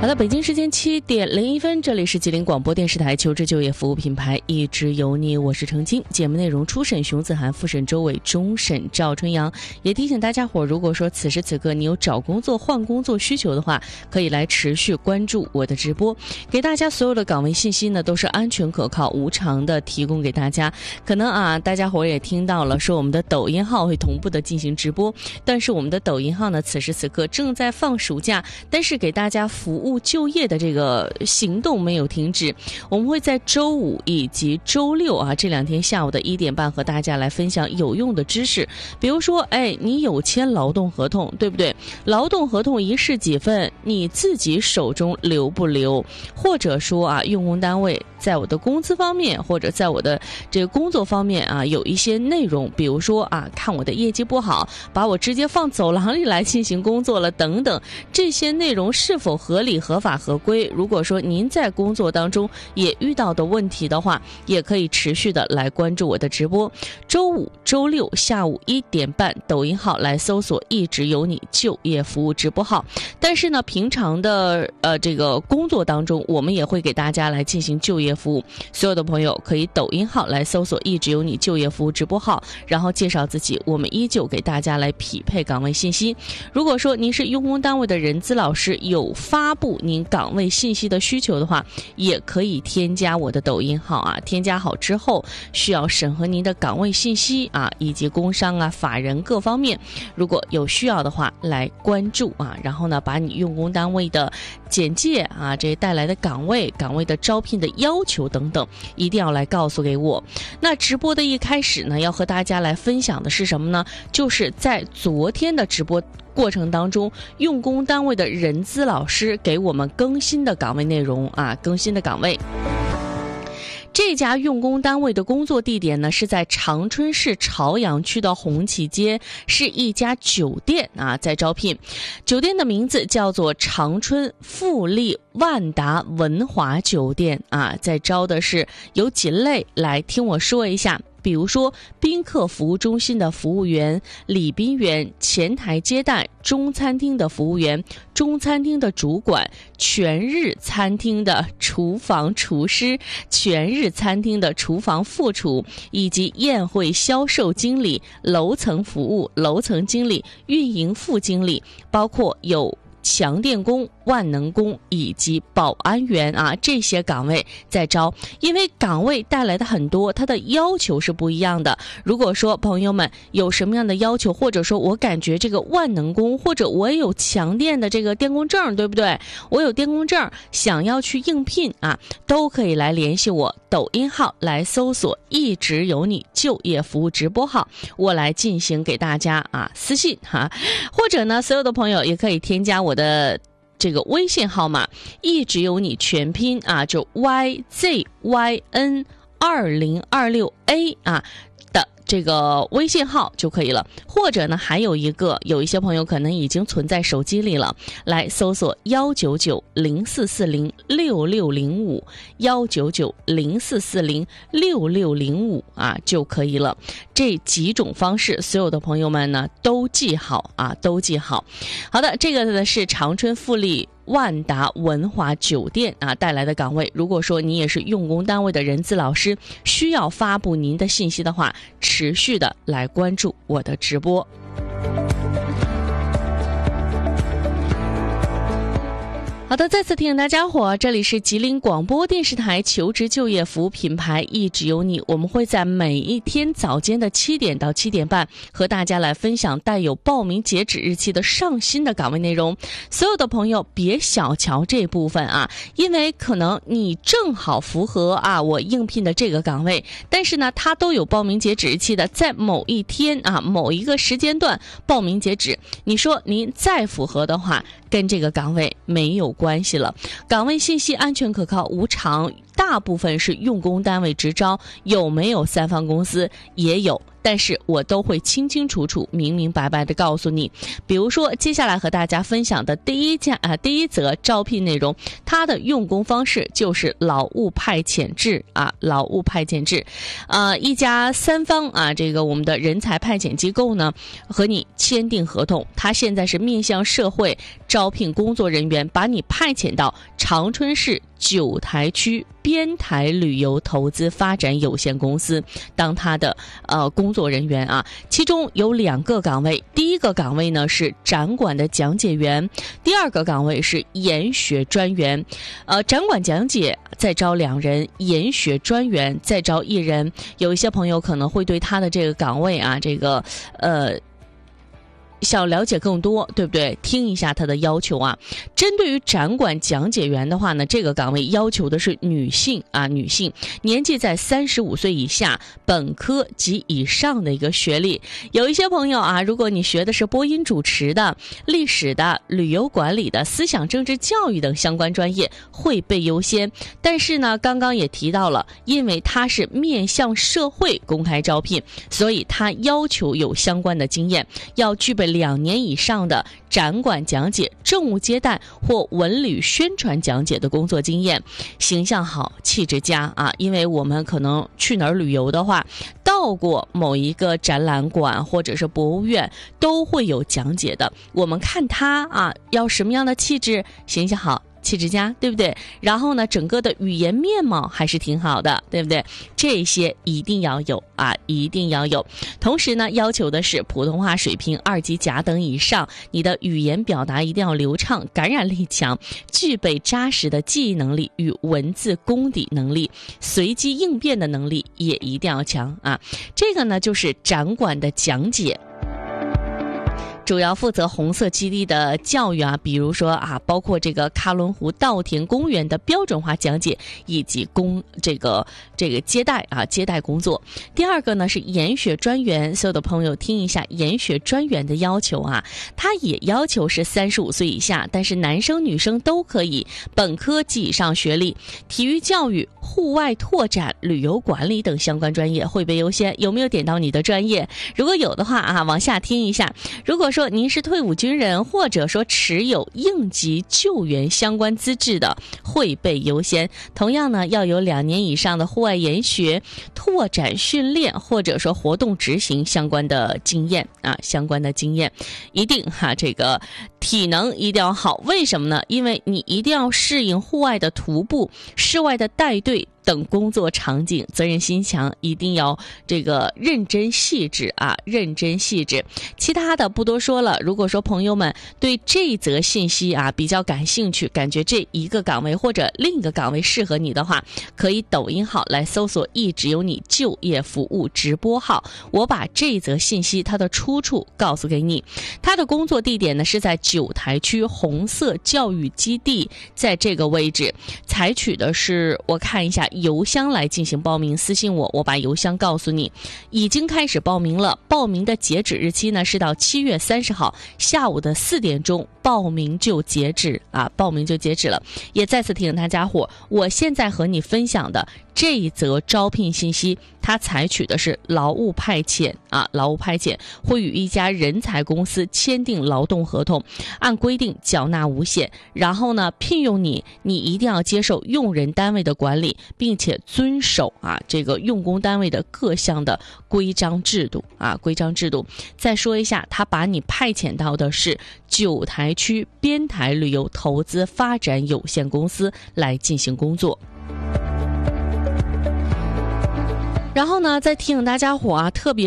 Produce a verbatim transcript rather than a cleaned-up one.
好的，北京时间七点零一分，这里是吉林广播电视台求职就业服务品牌一直有你，我是程晶。节目内容初审熊子涵，复审周伟，终审赵春阳。也提醒大家伙，如果说此时此刻你有找工作换工作需求的话，可以来持续关注我的直播，给大家所有的岗位信息呢都是安全可靠无偿的提供给大家。可能啊大家伙也听到了，说我们的抖音号会同步的进行直播，但是我们的抖音号呢此时此刻正在放暑假，但是给大家服务就业的这个行动没有停止。我们会在周五以及周六啊这两天下午的一点半和大家来分享有用的知识。比如说，哎，你有签劳动合同，对不对？劳动合同一式几份，你自己手中留不留？或者说啊，用工单位在我的工资方面，或者在我的这个工作方面啊，有一些内容，比如说啊，看我的业绩不好，把我直接放走廊里来进行工作了等等，这些内容是否合理、合法、合规？如果说您在工作当中也遇到的问题的话，也可以持续的来关注我的直播。周五、周六下午一点半，抖音号来搜索"一直有你就业服务直播号"。但是呢，平常的呃这个工作当中，我们也会给大家来进行就业服务。所有的朋友可以抖音号来搜索"一直有你就业服务直播号"，然后介绍自己，我们依旧给大家来匹配岗位信息。如果说您是用工单位的人资老师，有发布您岗位信息的需求的话，也可以添加我的抖音号啊。添加好之后，需要审核您的岗位信息啊，以及工商啊、法人各方面，如果有需要的话，来关注啊。然后呢，把你用工单位的简介啊，这带来的岗位、岗位的招聘的要求等等，一定要来告诉给我。那直播的一开始呢，要和大家来分享的是什么呢？就是在昨天的直播过程当中，用工单位的人资老师给我们更新的岗位内容啊，更新的岗位。这家用工单位的工作地点呢是在长春市朝阳区的红旗街，是一家酒店啊，在招聘。酒店的名字叫做长春富丽万达文华酒店啊，在招的是有几类，来听我说一下。比如说宾客服务中心的服务员、礼宾员、前台接待、中餐厅的服务员、中餐厅的主管、全日餐厅的厨房厨师、全日餐厅的厨房副厨，以及宴会销售经理、楼层服务、楼层经理、运营副经理，包括有强电工、万能工以及保安员啊，这些岗位在招。因为岗位带来的很多，它的要求是不一样的。如果说朋友们有什么样的要求，或者说我感觉这个万能工，或者我有强电的这个电工证，对不对？我有电工证，想要去应聘啊，都可以来联系我。抖音号来搜索"一直有你就业服务直播号"，我来进行给大家啊私信哈，或者呢，所有的朋友也可以添加我的这个微信号码"一直有你"全拼啊，就 Y Z Y N 二零二六 A 啊。这个微信号就可以了，或者呢还有一个，有一些朋友可能已经存在手机里了，来搜索幺九九零四四零六六零五幺九九零四四零六六零五啊就可以了。这几种方式，所有的朋友们呢都记好啊，都记好。好的，这个呢是长春富丽万达文华酒店啊带来的岗位。如果说你也是用工单位的人资老师，需要发布您的信息的话，持续的来关注我的直播。好的，再次提醒大家伙，这里是吉林广播电视台求职就业服务品牌一直有你，我们会在每一天早间的七点到七点半和大家来分享带有报名截止日期的上新的岗位内容。所有的朋友别小瞧这部分啊，因为可能你正好符合啊我应聘的这个岗位，但是呢它都有报名截止日期的，在某一天啊某一个时间段报名截止，你说您再符合的话，跟这个岗位没有关系了。岗位信息安全可靠无偿大部分是用工单位直招，有没有三方公司也有，但是我都会清清楚楚、明明白白的告诉你。比如说，接下来和大家分享的第一件啊，第一则招聘内容，它的用工方式就是劳务派遣制啊，劳务派遣制，呃，一家三方啊，这个我们的人才派遣机构呢，和你签订合同，它现在是面向社会招聘工作人员，把你派遣到长春市九台区边台旅游投资发展有限公司当他的呃工作人员啊，其中有两个岗位，第一个岗位呢是展馆的讲解员，第二个岗位是研学专员。呃，展馆讲解再招两人，研学专员再招一人。有一些朋友可能会对他的这个岗位啊，这个呃。想了解更多，对不对？听一下他的要求啊。针对于展馆讲解员的话呢，这个岗位要求的是女性啊，女性年纪在三十五岁以下，本科及以上的一个学历。有一些朋友啊，如果你学的是播音主持的、历史的、旅游管理的、思想政治教育等相关专业，会被优先。但是呢，刚刚也提到了，因为它是面向社会公开招聘，所以它要求有相关的经验，要具备两年以上的展馆讲解、政务接待或文旅宣传讲解的工作经验，形象好、气质佳啊！因为我们可能去哪儿旅游的话，到过某一个展览馆或者是博物院，都会有讲解的。我们看他啊，要什么样的气质，形象好、气质佳，对不对？然后呢，整个的语言面貌还是挺好的，对不对？这些一定要有啊，一定要有。同时呢，要求的是普通话水平二级甲等以上，你的语言表达一定要流畅，感染力强，具备扎实的记忆能力与文字功底能力，随机应变的能力也一定要强啊。这个呢，就是展馆的讲解。主要负责红色基地的教育啊，比如说啊，包括这个喀伦湖稻田公园的标准化讲解，以及公这个这个接待啊接待工作。第二个呢是研学专员，所有的朋友听一下研学专员的要求啊，他也要求是三十五岁以下，但是男生女生都可以，本科及以上学历，体育教育、户外拓展、旅游管理等相关专业会被优先。有没有点到你的专业？如果有的话啊，往下听一下。如果说您是退伍军人，或者说持有应急救援相关资质的，会被优先。同样呢，要有两年以上的户外研学、拓展训练或者说活动执行相关的经验啊，相关的经验，一定哈，这个体能一定要好。为什么呢？因为你一定要适应户外的徒步、室外的带队等工作场景，责任心强，一定要这个认真细致啊，认真细致。其他的不多说了。如果说朋友们对这一则信息啊比较感兴趣，感觉这一个岗位或者另一个岗位适合你的话，可以抖音号来搜索一直有你就业服务直播号，我把这一则信息它的出处告诉给你。它的工作地点呢是在九台区红色教育基地，在这个位置，采取的是我看一下邮箱来进行报名，私信我，我把邮箱告诉你。已经开始报名了，报名的截止日期呢是到七月三十号下午的四点钟，报名就截止啊，报名就截止了。也再次提醒大家伙，我现在和你分享的这一则招聘信息，它采取的是劳务派遣啊，劳务派遣会与一家人才公司签订劳动合同，按规定缴纳五险，然后呢聘用你，你一定要接受用人单位的管理，并且遵守啊这个用工单位的各项的规章制度啊，规章制度。再说一下，他把你派遣到的是九台区边台旅游投资发展有限公司来进行工作。然后呢，再提醒大家伙啊，特别